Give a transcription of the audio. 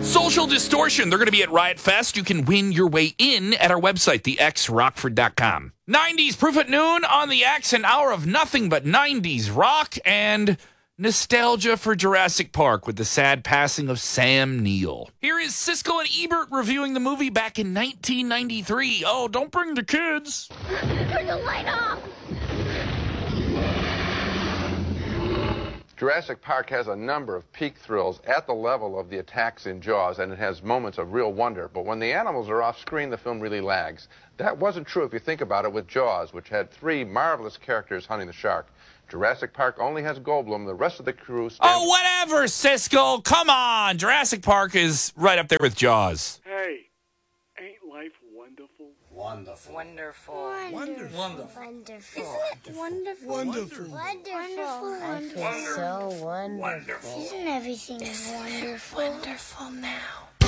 Social Distortion. They're going to be at Riot Fest. You can win your way in at our website, thexrockford.com. 90s Proof at Noon on the X, an hour of nothing but 90s rock and nostalgia for Jurassic Park with the sad passing of Sam Neill. Here is Siskel and Ebert reviewing the movie back in 1993. Oh, don't bring the kids. Turn the light off! Jurassic Park has a number of peak thrills at the level of the attacks in Jaws, and it has moments of real wonder. But when the animals are off screen, the film really lags. That wasn't true if you think about it with Jaws, which had three marvelous characters hunting the shark. Jurassic Park only has Goldblum. The rest of the crew stands... Oh, whatever, Siskel. Come on. Jurassic Park is right up there with Jaws. Hey, ain't life wonderful? Wonderful. Wonderful. Wonderful. Wonderful. Isn't it wonderful? Wonderful. Wonderful. I feel so wonderful. Isn't everything wonderful? Wonderful now.